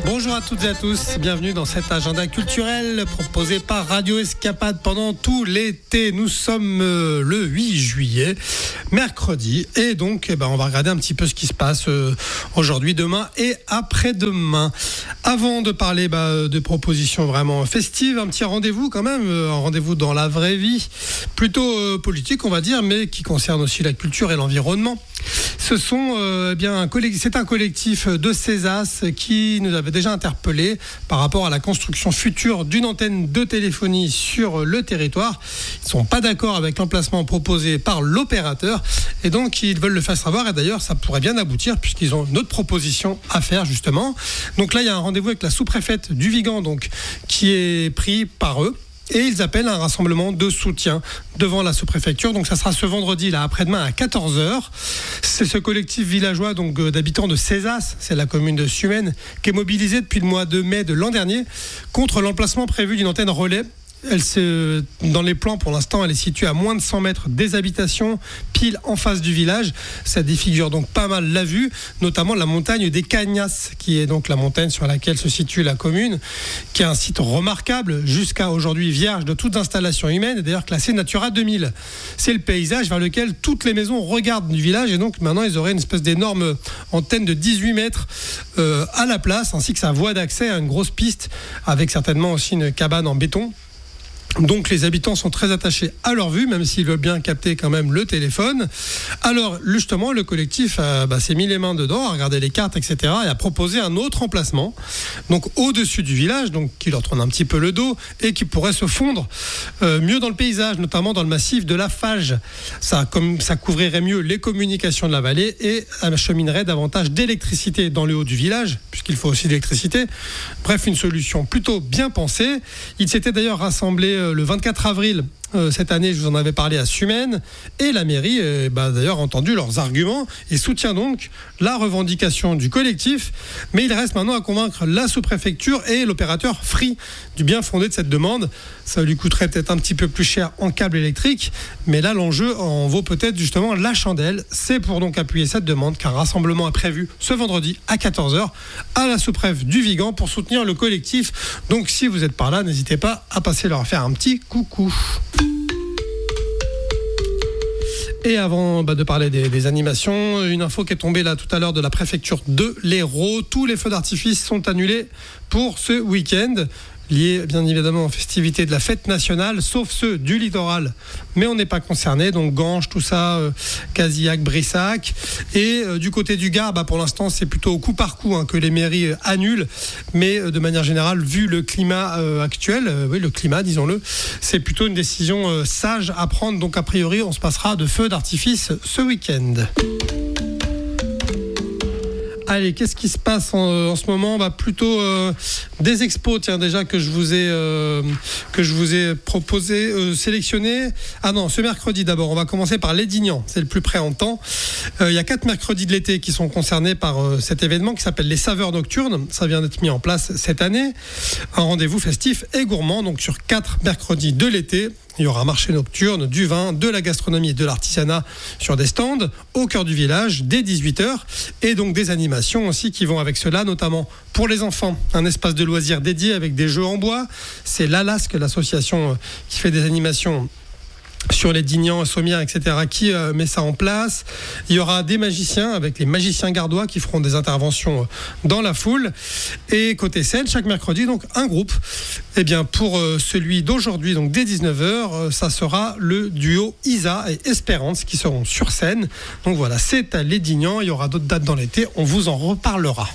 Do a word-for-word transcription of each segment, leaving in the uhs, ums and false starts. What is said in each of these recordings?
Bonjour à toutes et à tous, bienvenue dans cet agenda culturel proposé par Radio Escapade pendant tout l'été. Nous sommes euh, le huit juillet, mercredi, et donc eh ben, on va regarder un petit peu ce qui se passe euh, aujourd'hui, demain et après-demain. Avant de parler bah, de propositions vraiment festives, un petit rendez-vous quand même, euh, un rendez-vous dans la vraie vie, plutôt euh, politique on va dire, mais qui concerne aussi la culture et l'environnement. Ce sont euh, eh bien un collectif, c'est un collectif de Césas qui nous avait déjà interpellé par rapport à la construction future d'une antenne de téléphonie sur le territoire. Ils ne sont pas d'accord avec l'emplacement proposé par l'opérateur et donc ils veulent le faire savoir. Et d'ailleurs, ça pourrait bien aboutir puisqu'ils ont une autre proposition à faire justement. Donc là, il y a un rendez-vous avec la sous-préfète du Vigan, donc qui est pris par eux. Et ils appellent un rassemblement de soutien devant la sous-préfecture. Donc ça sera ce vendredi, là, après-demain à quatorze heures. C'est ce collectif villageois donc, euh, d'habitants de Césas, c'est la commune de Sumène, qui est mobilisé depuis le mois de mai de l'an dernier contre l'emplacement prévu d'une antenne relais. Elle se, dans les plans, pour l'instant, elle est située à moins de cent mètres des habitations, pile en face du village. Ça défigure donc pas mal la vue, notamment la montagne des Cagnas, qui est donc la montagne sur laquelle se situe la commune, qui est un site remarquable, jusqu'à aujourd'hui vierge de toutes installations humaines, et d'ailleurs classé Natura deux mille. C'est le paysage vers lequel toutes les maisons regardent du village, et donc maintenant ils auraient une espèce d'énorme antenne de dix-huit mètres euh, à la place, ainsi que sa voie d'accès à une grosse piste, avec certainement aussi une cabane en béton. Donc les habitants sont très attachés à leur vue, même s'ils veulent bien capter quand même le téléphone. Alors justement, le collectif a, bah, s'est mis les mains dedans, a regardé les cartes, et cetera, et a proposé un autre emplacement, donc au-dessus du village, donc qui leur tourne un petit peu le dos et qui pourrait se fondre euh, mieux dans le paysage, notamment dans le massif de la Fage. Ça, comme, ça couvrirait mieux les communications de la vallée et acheminerait davantage d'électricité dans le haut du village, puisqu'il faut aussi de l'électricité. Bref, une solution plutôt bien pensée. Ils s'étaient d'ailleurs rassemblés le vingt-quatre avril euh, cette année, je vous en avais parlé à Sumène, et la mairie euh, bah, d'ailleurs entendu leurs arguments et soutient donc la revendication du collectif, mais il reste maintenant à convaincre la sous-préfecture et l'opérateur Free du bien fondé de cette demande. Ça lui coûterait peut-être un petit peu plus cher en câble électrique, mais là l'enjeu en vaut peut-être justement la chandelle. C'est pour donc appuyer cette demande qu'un rassemblement est prévu ce vendredi à quatorze heures à la sous-préf du Vigan pour soutenir le collectif. Donc si vous êtes par là, n'hésitez pas à passer leur faire un petit coucou. Et avant bah, de parler des, des animations, une info qui est tombée là tout à l'heure de la préfecture de l'Hérault. Tous les feux d'artifice sont annulés pour ce week-end, liés bien évidemment aux festivités de la fête nationale, sauf ceux du littoral. Mais on n'est pas concerné, donc Ganges, tout ça, euh, Casillac, Brissac. Et euh, du côté du Gard, bah, pour l'instant, c'est plutôt au coup par coup hein, que les mairies euh, annulent. Mais euh, de manière générale, vu le climat euh, actuel, euh, oui, le climat, disons-le, c'est plutôt une décision euh, sage à prendre. Donc a priori, on se passera de feux d'artifice ce week-end. Allez, qu'est-ce qui se passe en, en ce moment ? Bah, plutôt euh, des expos, tiens, déjà que je vous ai, euh, que je vous ai proposé, euh, sélectionné. Ah non, ce mercredi d'abord, on va commencer par Lédignan, c'est le plus près en temps. Euh, il y a quatre mercredis de l'été qui sont concernés par euh, cet événement qui s'appelle les Saveurs Nocturnes. Ça vient d'être mis en place cette année. Un rendez-vous festif et gourmand, donc sur quatre mercredis de l'été. Il y aura un marché nocturne, du vin, de la gastronomie et de l'artisanat sur des stands au cœur du village dès dix-huit heures et donc des animations aussi qui vont avec cela, notamment pour les enfants. Un espace de loisirs dédié avec des jeux en bois. C'est l'Alasque, l'association qui fait des animations sur les Dignans, Sommières, et cetera, qui euh, met ça en place. Il y aura des magiciens avec les magiciens gardois qui feront des interventions dans la foule. Et côté scène, chaque mercredi, donc un groupe. Et bien pour euh, celui d'aujourd'hui, donc dès dix-neuf heures, euh, ça sera le duo Isa et Espérance qui seront sur scène. Donc voilà, c'est à Lédignan. Il y aura d'autres dates dans l'été. On vous en reparlera.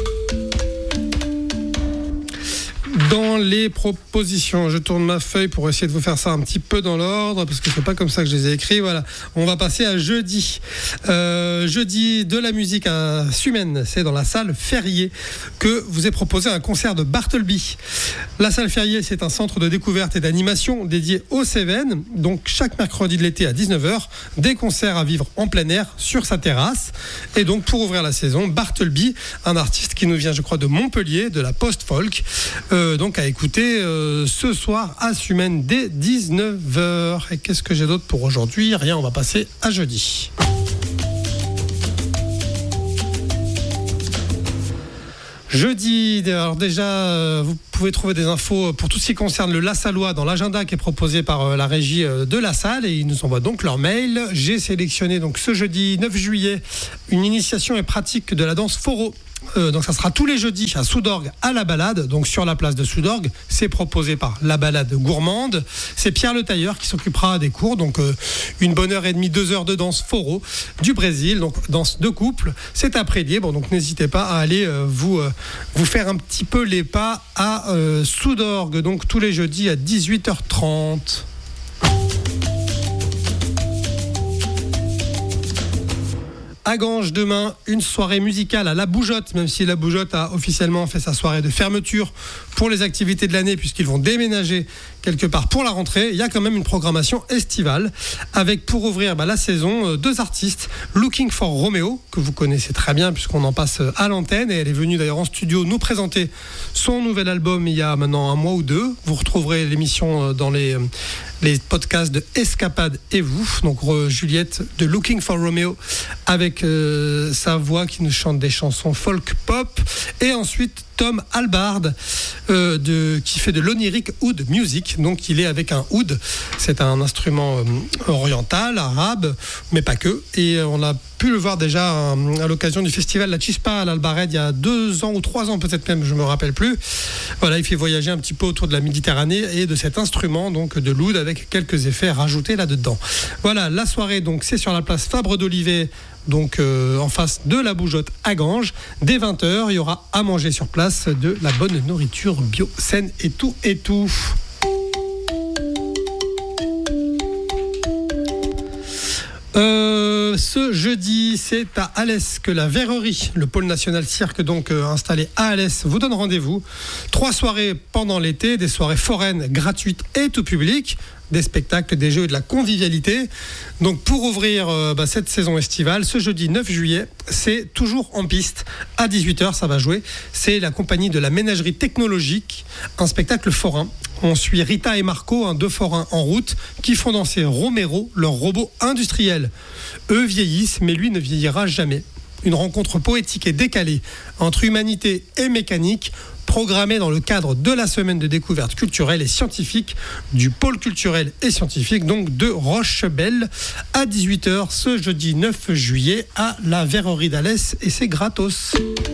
Dans les propositions, je tourne ma feuille pour essayer de vous faire ça un petit peu dans l'ordre, parce que c'est pas comme ça que je les ai écrits. Voilà, on va passer à jeudi. Euh, jeudi, de la musique à Sumène, c'est dans la salle Ferrier que vous est proposé un concert de Bartleby. La salle Ferrier, c'est un centre de découverte et d'animation dédié aux Cévennes. Donc chaque mercredi de l'été à dix-neuf heures, des concerts à vivre en plein air sur sa terrasse. Et donc pour ouvrir la saison, Bartleby, un artiste qui nous vient, je crois, de Montpellier, de la post-folk. Euh, donc à écouter euh, ce soir à Sumène dès dix-neuf heures. Et qu'est-ce que j'ai d'autre pour aujourd'hui ? Rien, on va passer à jeudi. Jeudi, alors déjà, vous pouvez trouver des infos pour tout ce qui concerne le Lassallois dans l'agenda qui est proposé par la régie de la salle et ils nous envoient donc leur mail. J'ai sélectionné donc ce jeudi neuf juillet une initiation et pratique de la danse foro. Euh, donc ça sera tous les jeudis à Soudorgues à la balade, donc sur la place de Soudorgues. C'est proposé par la balade gourmande. C'est Pierre Le Tailleur qui s'occupera des cours, donc euh, une bonne heure et demie, deux heures de danse foro du Brésil, donc danse de couple. C'est à prix libre, donc n'hésitez pas à aller euh, vous euh, vous faire un petit peu les pas à euh, Soudorgues, donc tous les jeudis à dix-huit heures trente. À Ganges, demain, une soirée musicale à la Bougeotte, même si la Bougeotte a officiellement fait sa soirée de fermeture pour les activités de l'année, puisqu'ils vont déménager quelque part pour la rentrée. Il y a quand même une programmation estivale, avec pour ouvrir bah, la saison, deux artistes, Looking for Romeo, que vous connaissez très bien, puisqu'on en passe à l'antenne, et elle est venue d'ailleurs en studio nous présenter son nouvel album il y a maintenant un mois ou deux. Vous retrouverez l'émission dans les... les podcasts de Escapade et vous, donc euh, Juliette de Looking for Romeo avec euh, sa voix qui nous chante des chansons folk pop, et ensuite Tom Albard euh, de, qui fait de l'oniric oud music, donc il est avec un oud, c'est un instrument euh, oriental, arabe, mais pas que, et on a pu le voir déjà à, à l'occasion du festival La Chispa à l'Albared il y a deux ans ou trois ans peut-être même, je me rappelle plus. Voilà, il fait voyager un petit peu autour de la Méditerranée et de cet instrument donc de l'oud avec quelques effets rajoutés là-dedans. Voilà, la soirée donc c'est sur la place Fabre d'Olivet, donc euh, en face de la Bougeotte à Ganges. Dès vingt heures, il y aura à manger sur place de la bonne nourriture bio, saine et tout et tout. Euh, ce jeudi, c'est à Alès que la Verrerie, le pôle national cirque donc euh, installé à Alès, vous donne rendez-vous. Trois soirées pendant l'été, des soirées foraines gratuites et tout public, des spectacles, des jeux et de la convivialité. Donc pour ouvrir euh, bah, cette saison estivale, ce jeudi neuf juillet, c'est toujours en piste. À dix-huit heures, ça va jouer. C'est la compagnie de la ménagerie technologique, un spectacle forain. On suit Rita et Marco, hein, deux forains en route, qui font danser Romero, leur robot industriel. Eux vieillissent, mais lui ne vieillira jamais. Une rencontre poétique et décalée entre humanité et mécanique, programmée dans le cadre de la semaine de découverte culturelle et scientifique du pôle culturel et scientifique donc de Rochebelle à dix-huit heures ce jeudi neuf juillet à la Verrerie d'Alès, et c'est gratos.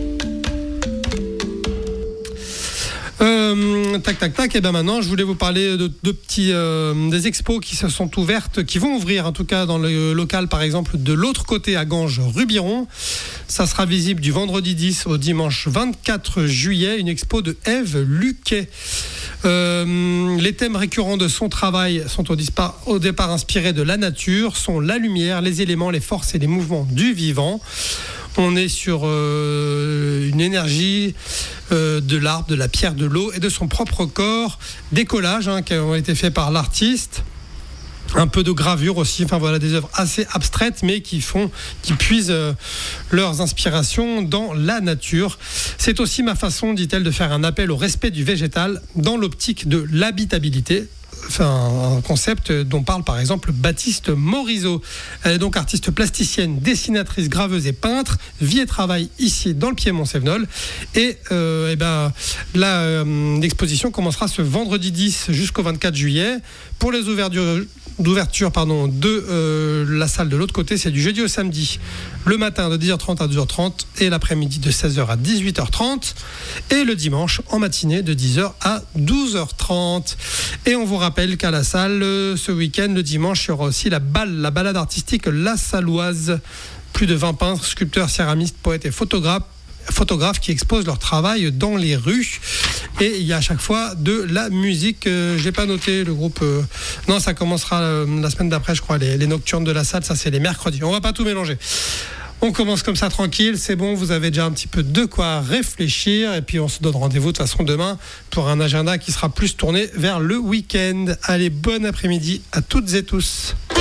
Euh, tac tac tac et bien maintenant je voulais vous parler de, de petits euh, des expos qui se sont ouvertes, qui vont ouvrir en tout cas dans le local par exemple de l'autre côté à Ganges Rubiron. Ça sera visible du vendredi dix au dimanche vingt-quatre juillet, une expo de Ève Luquet. Euh, les thèmes récurrents de son travail sont au, dispa- au départ inspirés de la nature, sont la lumière, les éléments, les forces et les mouvements du vivant. On est sur euh, une énergie euh, de l'arbre, de la pierre, de l'eau et de son propre corps. Des collages hein, qui ont été faits par l'artiste. Un peu de gravure aussi, enfin voilà, des œuvres assez abstraites mais qui font, qui puisent euh, leurs inspirations dans la nature. C'est aussi ma façon, dit-elle, de faire un appel au respect du végétal dans l'optique de l'habitabilité. Enfin, un concept dont parle par exemple Baptiste Morisot. Elle est donc artiste plasticienne, dessinatrice, graveuse et peintre, vit et travaille ici dans le Piémont-Sévenol. Et, euh, et ben, la, euh, l'exposition commencera ce vendredi dix jusqu'au vingt-quatre juillet. Pour les ouvertures, d'ouverture pardon, de euh, la salle de l'autre côté, c'est du jeudi au samedi, le matin de dix heures trente à douze heures trente et l'après-midi de seize heures à dix-huit heures trente et le dimanche en matinée de dix heures à douze heures trente. Et on vous rappelle qu'à la salle, ce week-end, le dimanche, il y aura aussi la, balle, la balade artistique Lassalloise. Plus de vingt peintres, sculpteurs, céramistes, poètes et photographes photographes qui exposent leur travail dans les rues, et il y a à chaque fois de la musique. euh, j'ai pas noté le groupe, euh, non ça commencera euh, la semaine d'après je crois, les, les nocturnes de la salle, ça c'est les mercredis, on va pas tout mélanger. On commence comme ça tranquille, c'est bon, vous avez déjà un petit peu de quoi réfléchir, et puis on se donne rendez-vous de toute façon demain pour un agenda qui sera plus tourné vers le week-end. Allez, bon après-midi à toutes et tous.